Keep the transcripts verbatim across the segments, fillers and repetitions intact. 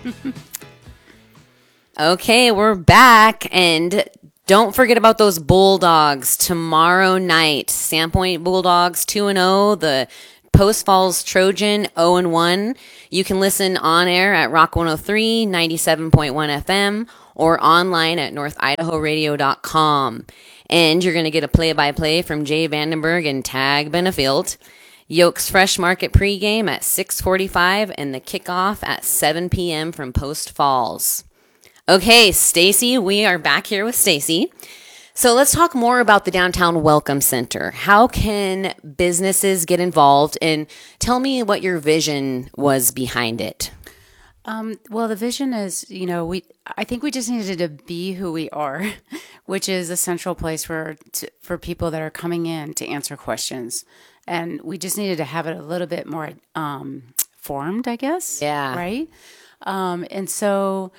Okay, we're back, and don't forget about those Bulldogs tomorrow night. Sandpoint Bulldogs two and oh, the Post Falls Trojan oh and one. You can listen on air at Rock one oh three, ninety-seven point one F M, or online at north idaho radio dot com. And you're going to get a play-by-play from Jay Vandenberg and Tag Benefield. Yoke's Fresh Market pregame at six forty-five and the kickoff at seven p.m. from Post Falls. Okay, Stacy, we are back here with Stacy. So let's talk more about the Downtown Welcome Center. How can businesses get involved? And tell me what your vision was behind it. Um, well, the vision is, you know, we. I think we just needed to be who we are, which is a central place for to, for people that are coming in to answer questions, and we just needed to have it a little bit more um, formed, I guess. Yeah. Right. Um, and so,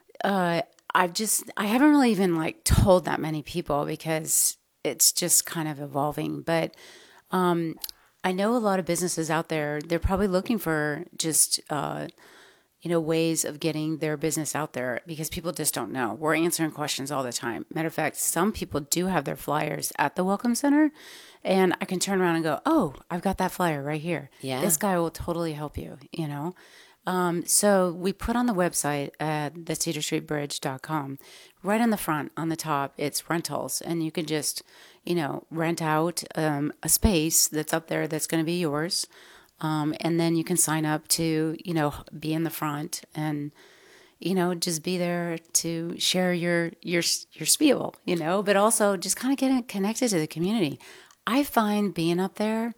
uh, I've just I haven't really even like told that many people because it's just kind of evolving, but. Um, I know a lot of businesses out there. They're probably looking for just. Uh, you know, ways of getting their business out there because people just don't know. We're answering questions all the time. Matter of fact, some people do have their flyers at the Welcome Center, and I can turn around and go, oh, I've got that flyer right here. Yeah. This guy will totally help you, you know. Um, so we put on the website at the cedar street bridge dot com, right on the front, on the top, it's rentals, and you can just, you know, rent out um, a space that's up there that's going to be yours. Um, and then you can sign up to, you know, be in the front and, you know, just be there to share your your your spiel, you know, but also just kind of get connected to the community. I find being up there,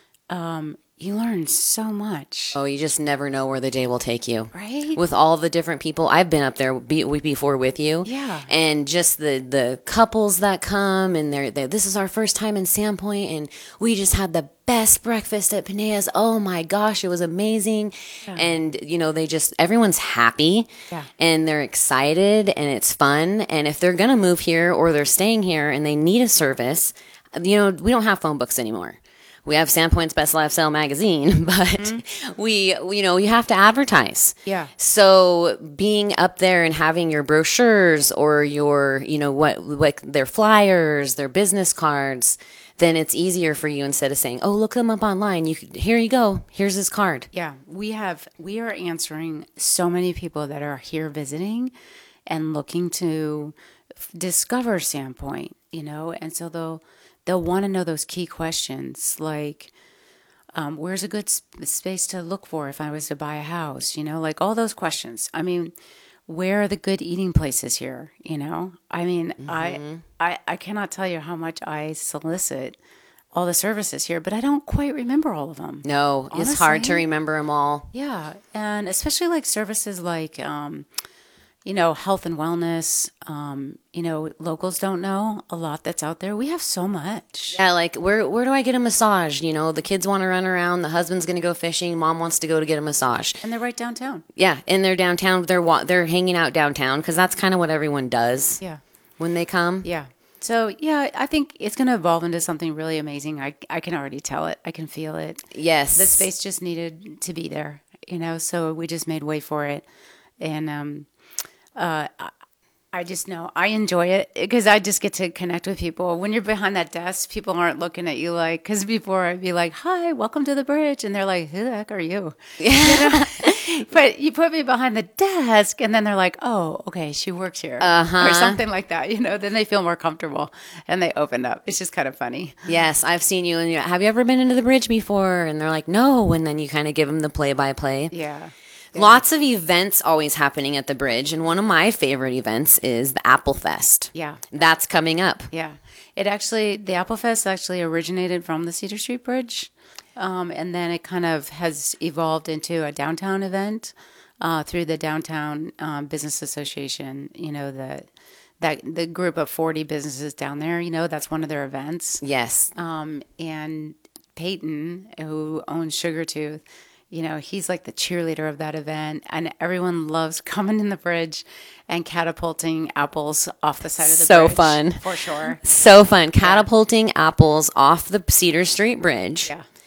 um, you learn so much. Oh, you just never know where the day will take you. Right? With all the different people. I've been up there be, before with you. Yeah. And just the, the couples that come and they're, they're, this is our first time in Sandpoint and we just had the best breakfast at Panea's. Oh my gosh, it was amazing. Yeah. And, you know, they just, everyone's happy yeah. and they're excited and it's fun. And if they're going to move here or they're staying here and they need a service, you know, we don't have phone books anymore. We have Sandpoint's Best Lifestyle magazine, but mm-hmm. we, you know, you have to advertise. Yeah. So being up there and having your brochures or your, you know, what, like their flyers, their business cards, then it's easier for you instead of saying, oh, look them up online. You here you go. Here's his card. Yeah. We have, we are answering so many people that are here visiting and looking to f- discover Sandpoint, you know, and so they'll, They'll want to know those key questions like, um, where's a good sp- space to look for if I was to buy a house? You know, like all those questions. I mean, where are the good eating places here? You know, I mean, mm-hmm. I, I I cannot tell you how much I solicit all the services here, but I don't quite remember all of them. No, honestly. It's hard to remember them all. Yeah, and especially like services like, um, you know, health and wellness, um, you know, locals don't know a lot that's out there. We have so much. Yeah, like where where do I get a massage? You know, the kids want to run around, the husband's going to go fishing, mom wants to go to get a massage. And they're right downtown. Yeah, and they're downtown. They're wa- they're hanging out downtown because that's kind of what everyone does. Yeah. When they come. Yeah. So, yeah, I think it's going to evolve into something really amazing. I I can already tell it. I can feel it. Yes. The space just needed to be there, you know, so we just made way for it. And, um, Uh, I just know I enjoy it because I just get to connect with people. When you're behind that desk, people aren't looking at you like, because before I'd be like, hi, welcome to the bridge. And they're like, who the heck are you? Yeah. You know? But you put me behind the desk and then they're like, oh, okay, she works here uh-huh. or something like that. You know, then they feel more comfortable and they open up. It's just kind of funny. Yes, I've seen you. And you have you ever been into the bridge before? And they're like, no. And then you kind of give them the play by play. Yeah. Yeah. Lots of events always happening at the bridge, and one of my favorite events is the Apple Fest. Yeah. That's coming up. Yeah. It actually, the Apple Fest actually originated from the Cedar Street Bridge, um, and then it kind of has evolved into a downtown event uh, through the Downtown um, Business Association, you know, the that the group of forty businesses down there, you know, that's one of their events. Yes. Um, and Peyton, who owns Sugartooth, you know, he's like the cheerleader of that event, and everyone loves coming in the bridge and catapulting apples off the side of the so bridge. So fun. For sure. So fun. Catapulting yeah. apples off the Cedar Street Bridge. Yeah.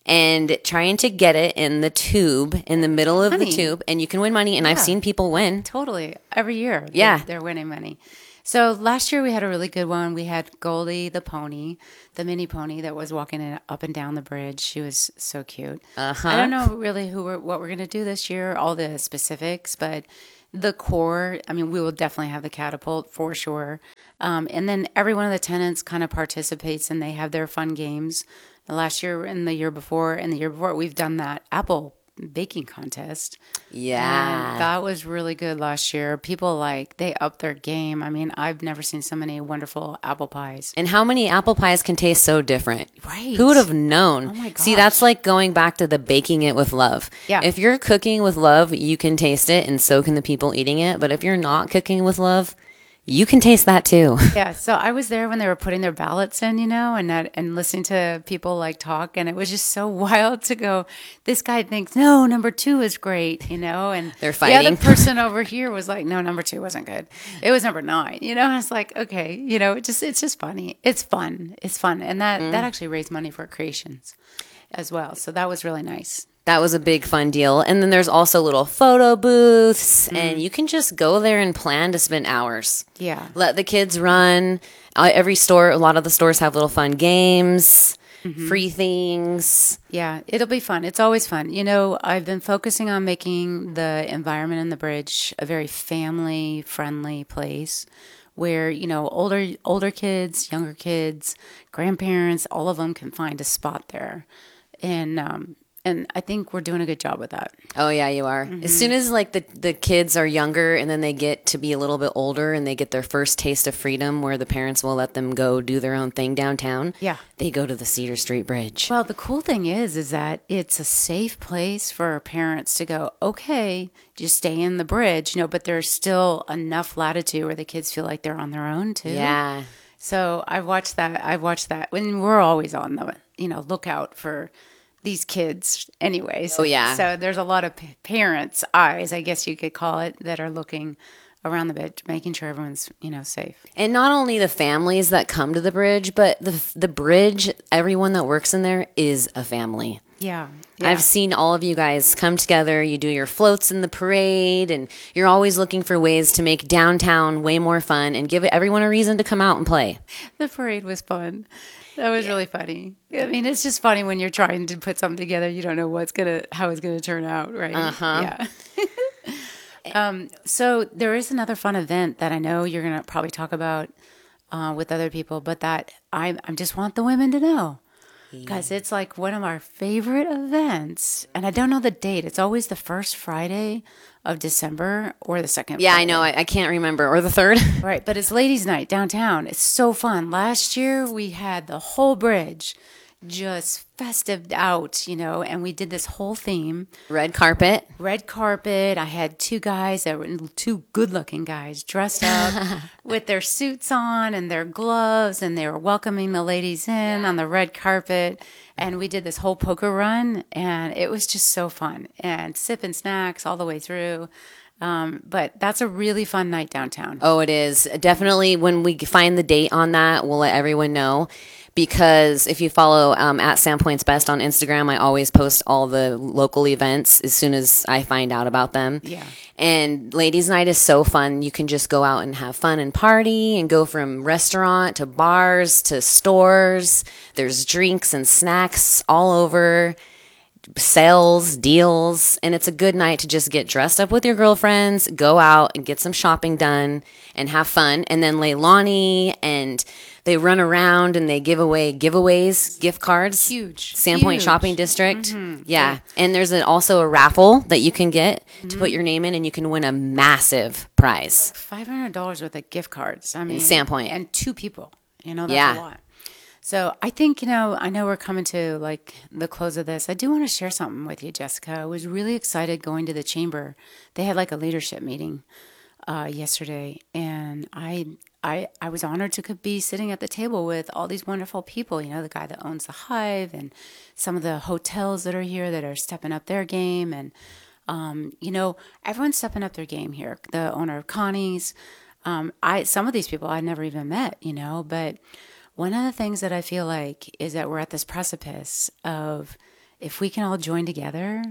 and trying to get it in the tube, in the middle of Money. the tube, and you can win money. And I've Yeah. seen people win. Totally. Every year. they're- Yeah. They're winning money. So last year we had a really good one. We had Goldie the pony, the mini pony that was walking in, up and down the bridge. She was so cute. Uh-huh. I don't know really who we're, what we're going to do this year, all the specifics, but the core, I mean, we will definitely have the catapult for sure. Um, and then every one of the tenants kind of participates and they have their fun games. Last year and the year before and the year before, we've done that apple baking contest. Yeah. And that was really good last year. People like, they upped their game. I mean, I've never seen so many wonderful apple pies. And how many apple pies can taste so different? Right. Who would have known? Oh my See, gosh. that's like going back to the baking it with love. Yeah. If you're cooking with love, you can taste it, and so can the people eating it. But if you're not cooking with love, you can taste that too. Yeah, so I was there when they were putting their ballots in, you know, and that, and listening to people like talk, and it was just so wild to go. This guy thinks no, number two is great, you know, and They're The fighting. other person over here was like, no, number two wasn't good. It was number nine, you know. And it's like, okay, you know, it just it's just funny. It's fun. It's fun, and that Mm. that actually raised money for Creations as well. So that was really nice. That was a big fun deal. And then there's also little photo booths, and you can just go there and plan to spend hours. Yeah. Let the kids run. Uh, every store, a lot of the stores have little fun games, free things. Yeah, it'll be fun. It's always fun. You know, I've been focusing on making the environment in the bridge a very family friendly place where, you know, older older kids, younger kids, grandparents, all of them can find a spot there. And um and I think we're doing a good job with that. Oh yeah, you are. As soon as like the, the kids are younger and then they get to be a little bit older and they get their first taste of freedom where the parents will let them go do their own thing downtown. Yeah. They go to the Cedar Street Bridge. Well, the cool thing is, is that it's a safe place for parents to go, okay, just stay in the bridge, you know, but there's still enough latitude where the kids feel like they're on their own too. Yeah. So I've watched that. I've watched that. When we're always on the, you know, lookout for these kids anyways. Oh, yeah. So there's a lot of p- parents' eyes, I guess you could call it, that are looking around the bit, making sure everyone's, you know, safe. And not only the families that come to the bridge, but the the bridge, everyone that works in there is a family. Yeah. I've seen all of you guys come together. You do your floats in the parade, and you're always looking for ways to make downtown way more fun and give everyone a reason to come out and play. The parade was fun. That was really funny. I mean, it's just funny when you're trying to put something together. You don't know what's gonna, how it's gonna turn out, right? Uh-huh. Yeah. um. So there is another fun event that I know you're gonna probably talk about uh, with other people, but that I I just want the women to know. Because it's like one of our favorite events. And I don't know the date. It's always the first Friday of December or the second Yeah, Friday. I know. I, I can't remember. Or the third. Right, but it's ladies' night downtown. It's so fun. Last year we had the whole bridge just festive out, you know, and we did this whole theme. Red carpet. Red carpet. I had two guys that were two good-looking guys dressed up with their suits on and their gloves, and they were welcoming the ladies in on the red carpet. And we did this whole poker run, and it was just so fun. And sipping snacks all the way through. Um, but that's a really fun night downtown. Oh, it is. Definitely when we find the date on that, we'll let everyone know. Because if you follow um, at Sandpoint's Best on Instagram, I always post all the local events as soon as I find out about them. Yeah. And Ladies' Night is so fun. You can just go out and have fun and party and go from restaurant to bars to stores. There's drinks and snacks all over. Sales, deals, and it's a good night to just get dressed up with your girlfriends, go out and get some shopping done and have fun. And then Leilani, and they run around and they give away giveaways, gift cards. Huge. Sandpoint Huge. Shopping District. Yeah. And there's an, also a raffle that you can get to put your name in, and you can win a massive prize. five hundred dollars worth of gift cards. I mean, Sandpoint. And two people. You know, that's Yeah. a lot. So I think, you know, I know we're coming to like the close of this. I do want to share something with you, Jessica. I was really excited going to the chamber. They had like a leadership meeting uh, yesterday, and I, I, I was honored to could be sitting at the table with all these wonderful people. You know, the guy that owns the Hive, and some of the hotels that are here that are stepping up their game, and um, you know, everyone's stepping up their game here. The owner of Connie's, um, I some of these people I never even met. You know, but one of the things that I feel like is that we're at this precipice of if we can all join together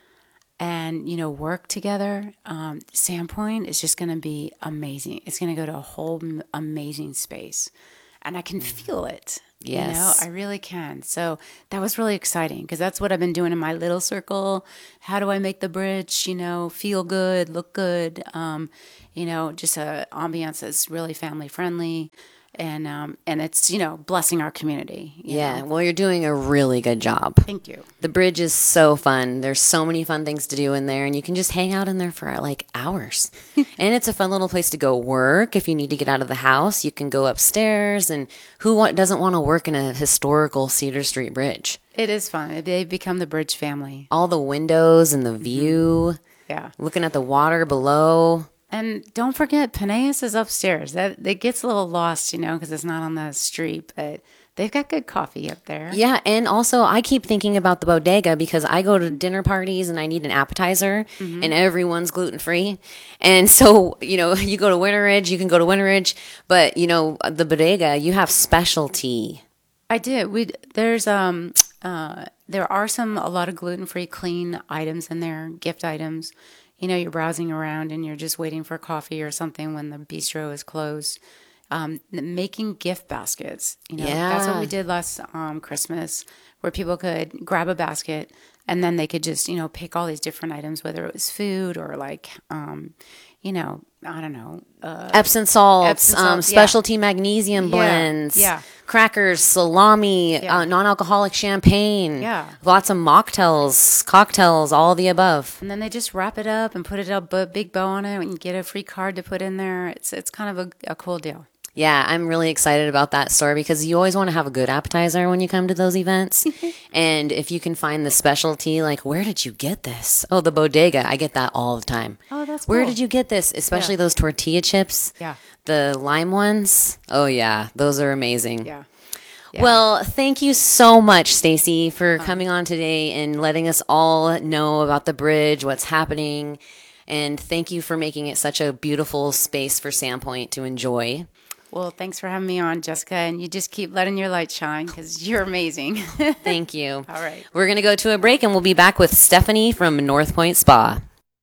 and, you know, work together, um, Sandpoint is just going to be amazing. It's going to go to a whole m- amazing space. And I can feel it. Yes. You know, I really can. So that was really exciting because that's what I've been doing in my little circle. How do I make the bridge, you know, feel good, look good? Um, you know, just a ambiance that's really family friendly. And um, and it's, you know, blessing our community. you Yeah, know. well, you're doing a really good job. Thank you. The bridge is so fun. There's so many fun things to do in there, and you can just hang out in there for like hours. And it's a fun little place to go work. If you need to get out of the house, you can go upstairs. And who wa- doesn't want to work in a historical Cedar Street bridge? It is fun. They've become the Bridge family. All the windows and the view, Yeah. looking at the water below. And don't forget, Peneus is upstairs. That it gets a little lost, you know, because it's not on the street, but they've got good coffee up there. Yeah, and also I keep thinking about the bodega because I go to dinner parties and I need an appetizer, and everyone's gluten free. And so, you know, you go to Winter Ridge, you can go to Winter Ridge, but you know, the bodega, you have specialty. I did. We there's um uh there are some a lot of gluten free clean items in there, gift items. You know, you're browsing around and you're just waiting for coffee or something when the bistro is closed. Um, making gift baskets. You know, that's what Yeah. we did last um, Christmas, where people could grab a basket and then they could just, you know, pick all these different items, whether it was food or like, um, you know, I don't know, uh, Epsom salts, Epsom um, salts, yeah. specialty magnesium blends, yeah. crackers, salami, Yeah. uh, non-alcoholic champagne, Yeah. lots of mocktails, cocktails, all of the above. and then they just wrap it up and put it up a big bow on it and you get a free card to put in there. It's it's kind of a, a cool deal. Yeah, I'm really excited about that store because you always want to have a good appetizer when you come to those events. And if you can find the specialty, like, where did you get this? Oh, the bodega. I get that all the time. Oh, that's Where cool. did you get this? Especially Yeah. those tortilla chips. Yeah. The lime ones. Oh, yeah. Those are amazing. Yeah. Well, thank you so much, Stacy, for coming on today and letting us all know about the bridge, what's happening. And thank you for making it such a beautiful space for Sandpoint to enjoy. Well, thanks for having me on, Jessica. And you just keep letting your light shine because you're amazing. Thank you. All right. We're going to go to a break and we'll be back with Stephanie from North Point Spa.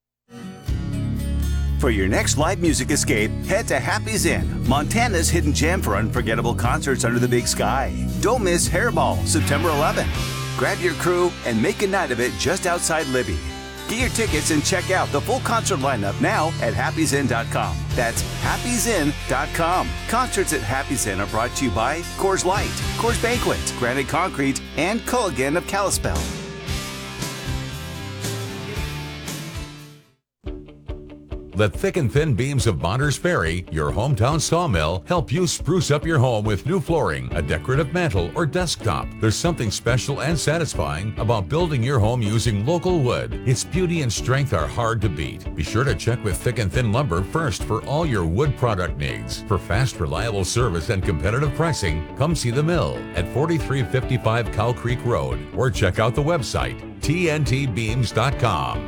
For your next live music escape, head to Happy's Inn, Montana's hidden gem for unforgettable concerts under the big sky. Don't miss Hairball, September eleventh. Grab your crew and make a night of it just outside Libby. Get your tickets and check out the full concert lineup now at happy's inn dot com. That's happy's inn dot com. Concerts at Happy's Inn are brought to you by Coors Light, Coors Banquet, Granite Concrete, and Culligan of Kalispell. Let thick and thin beams of Bonders Ferry, your hometown sawmill, help you spruce up your home with new flooring, a decorative mantle, or desktop. There's something special and satisfying about building your home using local wood. Its beauty and strength are hard to beat. Be sure to check with Thick and Thin Lumber first for all your wood product needs. For fast, reliable service and competitive pricing, come see the mill at forty-three fifty-five Cow Creek Road or check out the website T N T beams dot com.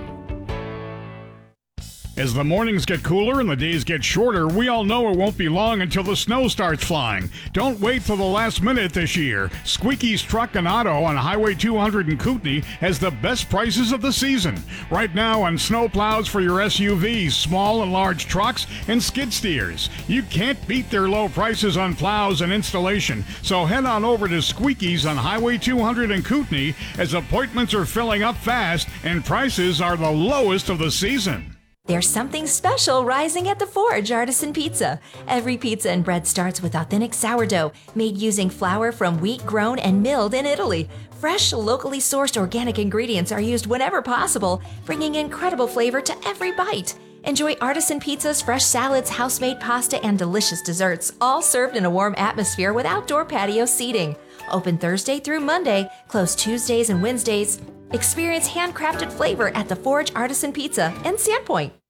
As the mornings get cooler and the days get shorter, we all know it won't be long until the snow starts flying. Don't wait till the last minute this year. Squeaky's Truck and Auto on Highway two hundred in Kootenai has the best prices of the season. Right now on snow plows for your S U Vs, small and large trucks, and skid steers. You can't beat their low prices on plows and installation. So head on over to Squeaky's on Highway two hundred in Kootenai as appointments are filling up fast and prices are the lowest of the season. There's something special rising at the Forge Artisan Pizza. Every pizza and bread starts with authentic sourdough, made using flour from wheat grown and milled in Italy. Fresh, locally sourced organic ingredients are used whenever possible, bringing incredible flavor to every bite. Enjoy artisan pizzas, fresh salads, house-made pasta, and delicious desserts, all served in a warm atmosphere with outdoor patio seating. Open Thursday through Monday, closed Tuesdays and Wednesdays. Experience handcrafted flavor at the Forge Artisan Pizza in Sandpoint.